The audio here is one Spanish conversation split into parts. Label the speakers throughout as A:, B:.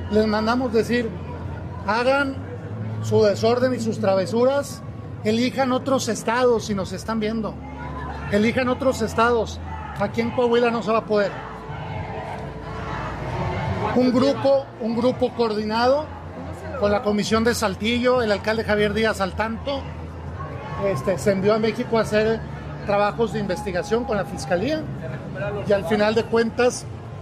A: les mandamos decir, hagan su desorden y sus travesuras, elijan otros estados si nos están viendo, elijan otros estados. Aquí en Coahuila no se va a poder. Un grupo coordinado con la Comisión de Saltillo, el alcalde Javier Díaz al tanto, se envió a México a hacer trabajos de investigación con la Fiscalía y al final de cuentas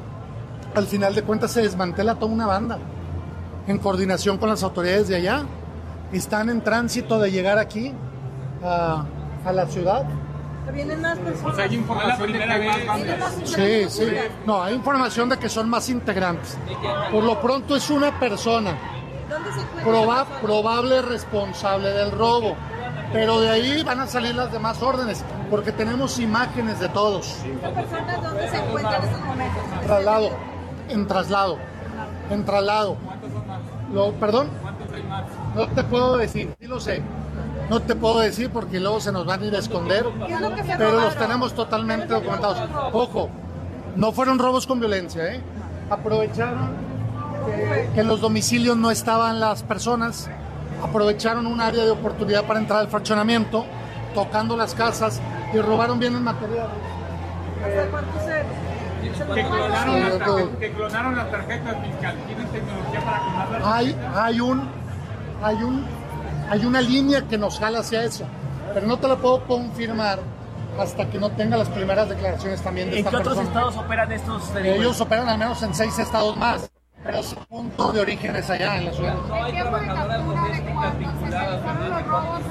A: se desmantela toda una banda en coordinación con las autoridades de allá. Están en tránsito de llegar aquí a la ciudad.
B: ¿Vienen más personas?
C: O sea, hay información de que hay más bandas.
A: Sí. No, hay información de que son más integrantes. Por lo pronto es una persona probable responsable del robo. Pero de ahí van a salir las demás órdenes, porque tenemos imágenes de todos.
B: ¿Estas personas dónde se encuentran en estos momentos?
A: En traslado. ¿Perdón?
C: ¿Cuántos hay más?
A: No te puedo decir, sí lo sé. No te puedo decir porque luego se nos van a ir a esconder, pero los tenemos totalmente documentados. Ojo, no fueron robos con violencia, ¿eh? Aprovecharon que en los domicilios no estaban las personas, aprovecharon un área de oportunidad para entrar al fraccionamiento, tocando las casas y robaron bienes materiales.
C: Que clonaron las tarjetas fiscales. ¿Tienen tecnología para clonar las tarjetas? Hay una línea que nos jala hacia eso, pero no te la puedo confirmar hasta que no tenga las primeras declaraciones también de esta persona.
D: ¿En qué otros estados operan estos delincuentes?
A: Ellos operan al menos en 6 estados más, pero su punto de origen es allá en la ciudad.
E: No hay trabajadoras domésticas vinculadas, ¿verdad?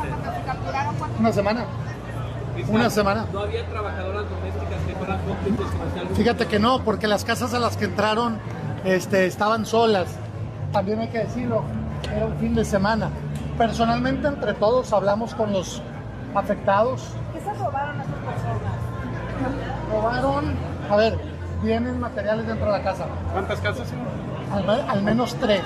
A: Una semana.
E: No había trabajadoras domésticas que fueran cómplices comerciales.
A: Fíjate que no, porque las casas a las que entraron estaban solas. También hay que decirlo, era un fin de semana. Personalmente, entre todos, hablamos con los afectados.
B: ¿Qué se robaron a estas personas?
A: Bienes materiales dentro de la casa.
C: ¿Cuántas casas?
A: Al menos 3.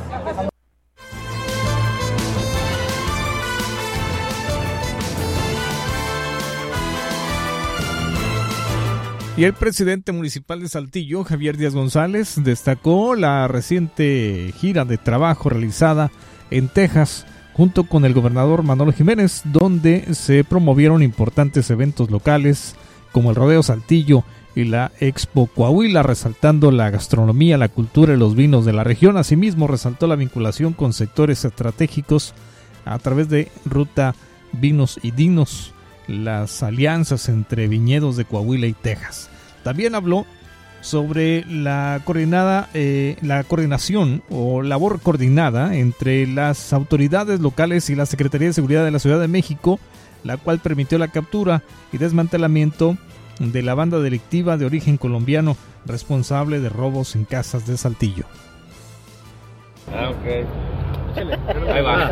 F: Y el presidente municipal de Saltillo, Javier Díaz González, destacó la reciente gira de trabajo realizada en Texas junto con el gobernador Manolo Jiménez, donde se promovieron importantes eventos locales como el Rodeo Saltillo y la Expo Coahuila, resaltando la gastronomía, la cultura y los vinos de la región. Asimismo, resaltó la vinculación con sectores estratégicos a través de Ruta Vinos y Dinos, las alianzas entre viñedos de Coahuila y Texas. También habló sobre la coordinación o labor coordinada entre las autoridades locales y la Secretaría de Seguridad de la Ciudad de México, la cual permitió la captura y desmantelamiento de la banda delictiva de origen colombiano responsable de robos en casas de Saltillo.
G: Ok. Ahí va.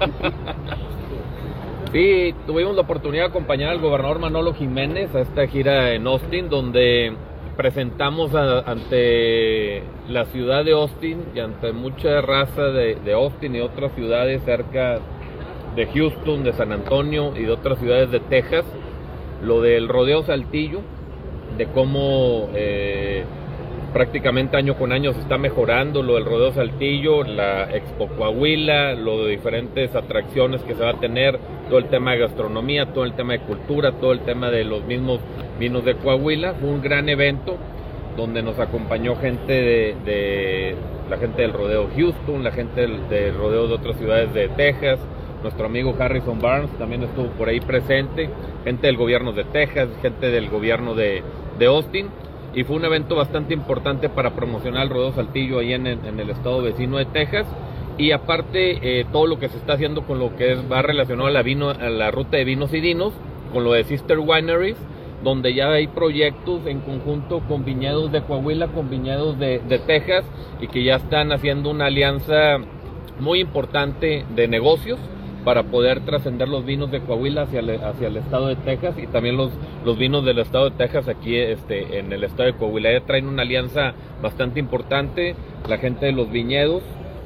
G: Sí, tuvimos la oportunidad de acompañar al gobernador Manolo Jiménez a esta gira en Austin, donde presentamos ante la ciudad de Austin y ante mucha raza de Austin y otras ciudades cerca de Houston, de San Antonio y de otras ciudades de Texas, lo del Rodeo Saltillo, de cómo prácticamente año con año se está mejorando lo del Rodeo Saltillo, la Expo Coahuila, lo de diferentes atracciones que se va a tener, todo el tema de gastronomía, todo el tema de cultura, todo el tema de los mismos vinos de Coahuila. Fue un gran evento donde nos acompañó gente de la gente del Rodeo Houston, la gente del Rodeo de otras ciudades de Texas. Nuestro amigo Harrison Barnes también estuvo por ahí presente, gente del gobierno de Texas, gente del gobierno de Austin, y fue un evento bastante importante para promocionar el Rodeo Saltillo ahí en el estado vecino de Texas. Y aparte todo lo que se está haciendo con lo que va relacionado a la ruta de vinos y dinos, con lo de Sister Wineries, donde ya hay proyectos en conjunto con viñedos de Coahuila, con viñedos de Texas, y que ya están haciendo una alianza muy importante de negocios para poder trascender los vinos de Coahuila hacia el estado de Texas, y también los vinos del estado de Texas aquí en el estado de Coahuila. Ya traen una alianza bastante importante, la gente de los viñedos,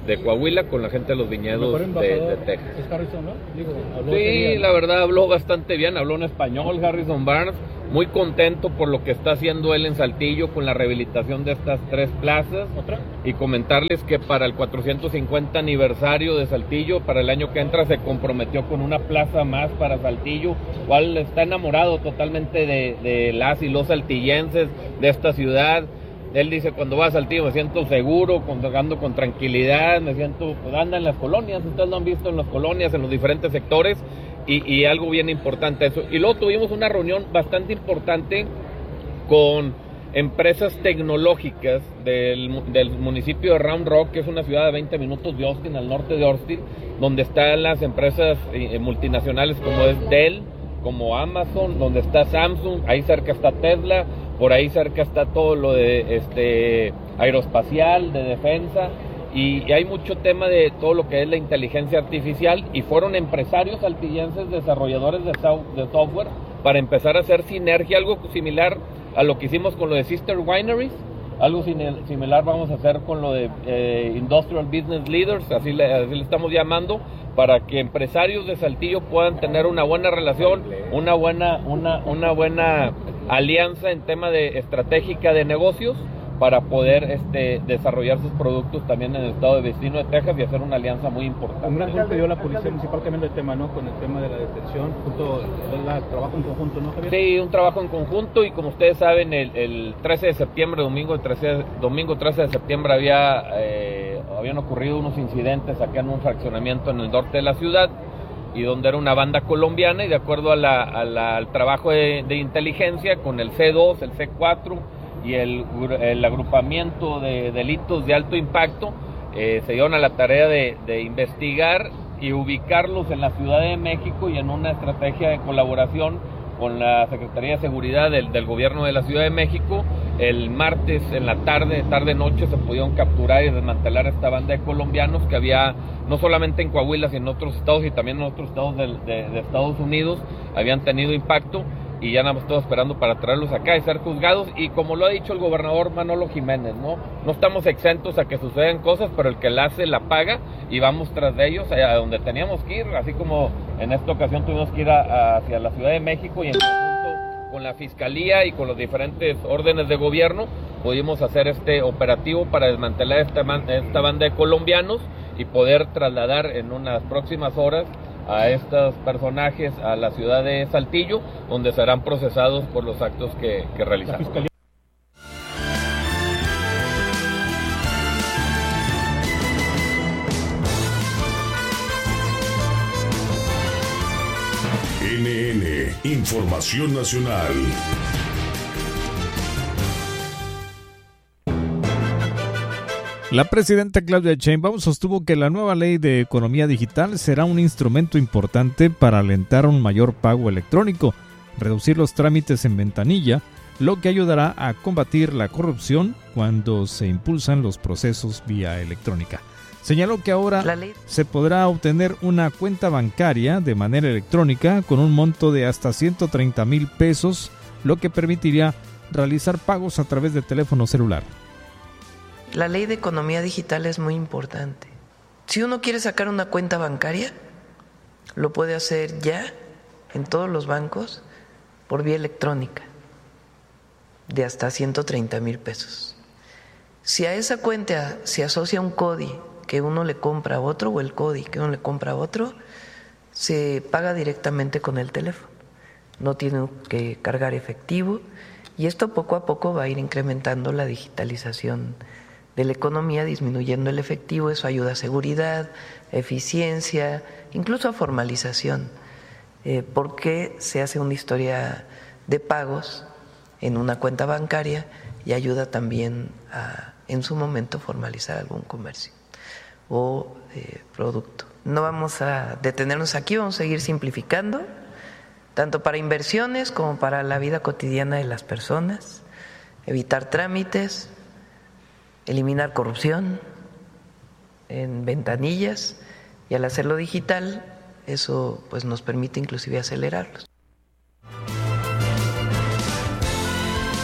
G: de Coahuila con la gente de los viñedos de Texas.
E: Es Harrison, ¿no?
G: Sí, la verdad habló bastante bien, habló en español Harrison Barnes, muy contento por lo que está haciendo él en Saltillo con la rehabilitación de estas 3 plazas. Y comentarles que para el 450 aniversario de Saltillo, para el año que entra, se comprometió con una plaza más para Saltillo, cual está enamorado totalmente de las y los saltillenses, de esta ciudad. Él dice, cuando va a Saltillo me siento seguro, ando con tranquilidad, me siento, pues anda en las colonias, ustedes lo han visto en las colonias, en los diferentes sectores, y algo bien importante eso. Y luego tuvimos una reunión bastante importante con empresas tecnológicas del municipio de Round Rock, que es una ciudad de 20 minutos de Austin, al norte de Austin, donde están las empresas multinacionales como es Dell, como Amazon, donde está Samsung, ahí cerca está Tesla, por ahí cerca está todo lo de aeroespacial, de defensa, y hay mucho tema de todo lo que es la inteligencia artificial, y fueron empresarios saltillenses, desarrolladores de software, para empezar a hacer sinergia, algo similar a lo que hicimos con lo de Sister Wineries, algo similar vamos a hacer con lo de Industrial Business Leaders, así le estamos llamando, para que empresarios de Saltillo puedan tener una buena relación, una buena alianza en tema de estratégica de negocios, para poder desarrollar sus productos también en el estado de vecino de Texas y hacer una alianza muy importante.
E: Un gran golpe dio la policía municipal cambiando el tema, ¿no? Con el tema de la detención, trabajo en conjunto, ¿no, Javier?
G: Sí, un trabajo en conjunto, y como ustedes saben, el 13 de septiembre, domingo 13 de septiembre, habían ocurrido unos incidentes acá en un fraccionamiento en el norte de la ciudad, y donde era una banda colombiana, y de acuerdo al trabajo de inteligencia con el C2, el C4 y el agrupamiento de delitos de alto impacto, se dieron a la tarea de investigar y ubicarlos en la Ciudad de México, y en una estrategia de colaboración con la Secretaría de Seguridad del Gobierno de la Ciudad de México. El martes en la tarde-noche se pudieron capturar y desmantelar esta banda de colombianos que había no solamente en Coahuila, sino en otros estados y también en otros estados de Estados Unidos, habían tenido impacto, y ya nada más estamos esperando para traerlos acá y ser juzgados. Y como lo ha dicho el gobernador Manolo Jiménez, no estamos exentos a que sucedan cosas, pero el que la hace la paga, y vamos tras de ellos a donde teníamos que ir, así como en esta ocasión tuvimos que ir hacia la Ciudad de México, y en conjunto con la Fiscalía y con los diferentes órdenes de gobierno pudimos hacer este operativo para desmantelar esta banda de colombianos y poder trasladar en unas próximas horas a estos personajes a la ciudad de Saltillo, donde serán procesados por los actos que realizaron.
H: NN, Información Nacional.
F: La presidenta Claudia Sheinbaum sostuvo que la nueva ley de economía digital será un instrumento importante para alentar un mayor pago electrónico, reducir los trámites en ventanilla, lo que ayudará a combatir la corrupción cuando se impulsan los procesos vía electrónica. Señaló que ahora se podrá obtener una cuenta bancaria de manera electrónica con un monto de hasta 130,000 pesos, lo que permitiría realizar pagos a través de teléfono celular.
I: La ley de economía digital es muy importante. Si uno quiere sacar una cuenta bancaria, lo puede hacer ya en todos los bancos por vía electrónica, de hasta 130,000 pesos. Si a esa cuenta se asocia un CODI que uno le compra a otro, o el CODI que uno le compra a otro, se paga directamente con el teléfono. No tiene que cargar efectivo, y esto poco a poco va a ir incrementando la digitalización de la economía, disminuyendo el efectivo. Eso ayuda a seguridad, eficiencia, incluso a formalización, porque se hace una historia de pagos en una cuenta bancaria, y ayuda también a, en su momento, formalizar algún comercio o producto. No vamos a detenernos aquí, vamos a seguir simplificando, tanto para inversiones como para la vida cotidiana de las personas, evitar trámites, eliminar corrupción en ventanillas, y al hacerlo digital, eso pues nos permite inclusive acelerarlos.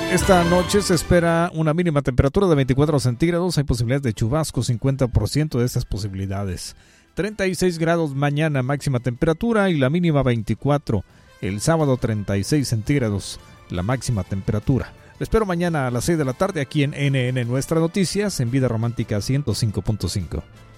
F: Esta noche se espera una mínima temperatura de 24 centígrados. Hay posibilidades de chubasco, 50% de estas posibilidades. 36 grados mañana, máxima temperatura, y la mínima 24. El sábado 36 centígrados, la máxima temperatura. Les espero mañana a las 6 de la tarde aquí en NN Nuestras Noticias, en Vida Romántica 105.5.